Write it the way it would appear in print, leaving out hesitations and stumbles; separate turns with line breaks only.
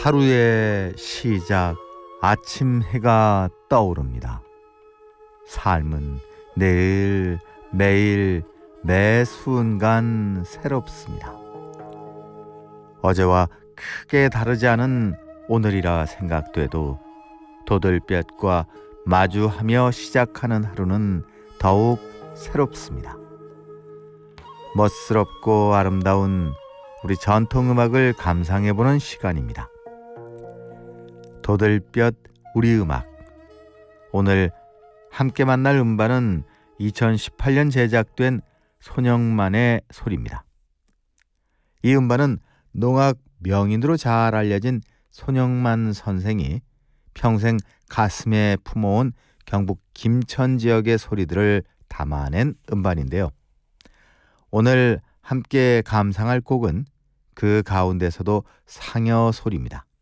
하루의 시작, 아침 해가 떠오릅니다. 삶은 늘 매일 매 순간 새롭습니다. 어제와 크게 다르지 않은 오늘이라 생각돼도 도들볕과 마주하며 시작하는 하루는 더욱 새롭습니다. 멋스럽고 아름다운 우리 전통음악을 감상해보는 시간입니다. 도들볕 우리 음악. 오늘 함께 만날 음반은 2018년 제작된 손영만의 소리입니다. 이 음반은 농악 명인으로 잘 알려진 손영만 선생이 평생 가슴에 품어온 경북 김천 지역의 소리들을 담아낸 음반인데요. 오늘 함께 감상할 곡은 그 가운데서도 상여 소리입니다.